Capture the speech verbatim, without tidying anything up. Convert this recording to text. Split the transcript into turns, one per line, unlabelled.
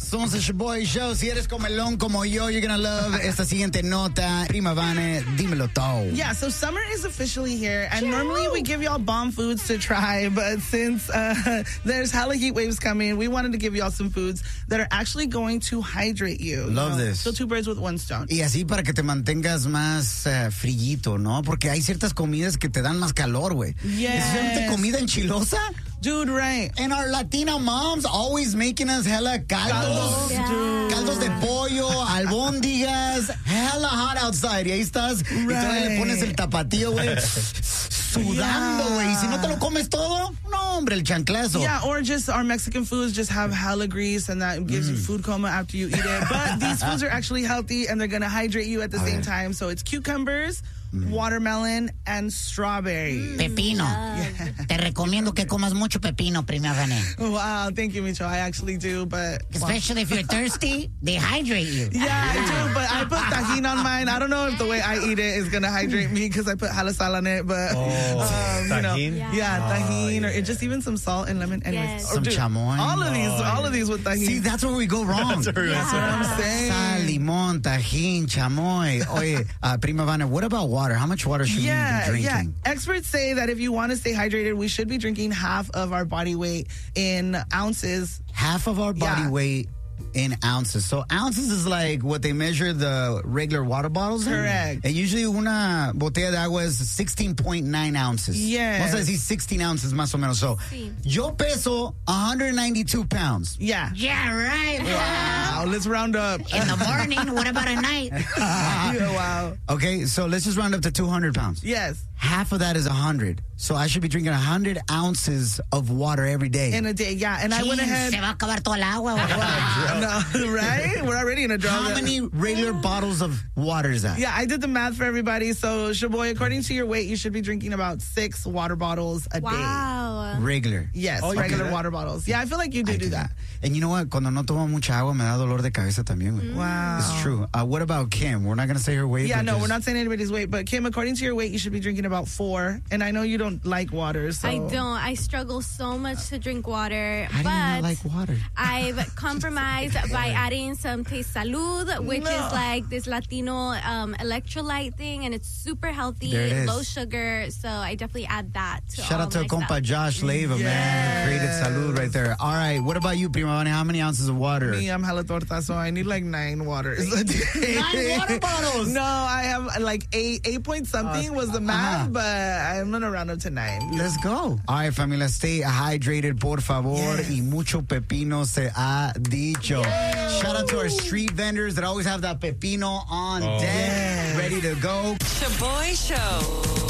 Somos el Shaboy Show. Si eres comelón como yo, you're gonna love esta siguiente nota. Prima Vane, dímelo todo.
Yeah, so summer is officially here, and Chew. Normally we give y'all bomb foods to try, but since uh, there's hella heat waves coming, we wanted to give y'all some foods that are actually going to hydrate you.
Love
you know?
this.
So two birds with one stone.
Y así para que te mantengas más uh, frillito, ¿no? Porque hay ciertas comidas que te dan más calor, güey.
Yes.
¿Es comida enchilosa?
Dude, right.
And our Latina moms always making us hella caldos.
Yeah.
Caldos de pollo, albóndigas, hella hot outside. Y ahí estás. Right. Y todavía le pones el tapatío, güey. Sudando, güey. Yeah. Y si no te lo comes todo, no, hombre, el chanclazo.
Yeah, or just our Mexican foods just have hella grease and that gives mm. you food coma after you eat it. But these foods are actually healthy and they're going to hydrate you at the same time. So it's cucumbers, Mm. watermelon, and strawberry.
Pepino. Yeah. Te recomiendo que comas mucho pepino, Prima Vane.
Wow, thank you, Micho. I actually do, but...
Especially
wow.
if you're thirsty, they hydrate you.
Yeah, I do, but I put tajin on mine. I don't know if the way I eat it is going to hydrate me because I put hala sal on it, but...
Oh,
um, you know,
tajin?
Yeah, yeah tajin, oh, yeah. or just even some salt and lemon. Anyways.
Yes.
Or,
some
dude,
chamoy.
All of these, oh, all of these with tajin.
See, that's where we go wrong.
That's,
yeah. that's what I'm saying.
Sal, limon, tajin, chamoy. Oye, uh, Prima Vane, what about water? How much water should
Yeah,
be
yeah.
drinking?
Experts say that if you want to stay hydrated, we should be drinking half of our body weight in ounces.
Half of our body
yeah.
weight in ounces. So ounces is like what they measure the regular water bottles in.
Correct.
And usually una botella de agua is sixteen point nine ounces.
Yes.
Vamos a decir sixteen ounces más o menos. So sí. Yo peso one hundred ninety-two pounds.
Yeah.
Yeah, right.
Wow. Let's round up.
In the morning, what about at night?
Yeah, wow.
Okay, so let's just round up to two hundred pounds.
Yes.
Half of that is one hundred. So I should be drinking one hundred ounces of water every day.
In a day, yeah. And
Jeez,
I went ahead.
Se va a acabar toda el agua.
No, right? We're already in a drought.
How many regular bottles of water is that?
Yeah, I did the math for everybody. So, Shaboy, according to your weight, you should be drinking about six water bottles a
wow.
day.
Wow.
Regular.
Yes,
oh,
regular
okay.
water bottles. Yeah, I feel like you do
I
do,
do
that.
that. And you know what? Cuando no tomo mucha agua, me da dolor de cabeza también.
Mm. Wow.
It's true. Uh, what about Kim? We're not going to say her weight.
Yeah, no,
just...
we're not saying anybody's weight. But, Kim, according to your weight, you should be drinking about four. And I know you don't like water, so...
I don't. I struggle so much to drink water.
How
but
do you not like water?
I've compromised by adding some Taste Salud, which
no.
is like this Latino um, electrolyte thing, and it's super healthy,
there it is.
low sugar. So I definitely add that to
Shout
all
out to
my
compa
stuff.
Josh Leva,
yes.
man. Created Salud right there. All right, what about you, Prima Vane? How many ounces of water?
Me, I'm hella torta, so I need like nine waters a day.
Nine water bottles?
No, I have like eight, eight point something uh, was the math, uh-huh. but I'm going to round up to nine.
Let's go. All right, familia, stay hydrated, por favor. Yes. Y mucho pepino se ha dicho. Yes. Shout out to our street vendors that always have that pepino on oh. deck, yes. ready to go.
Shaboy Show.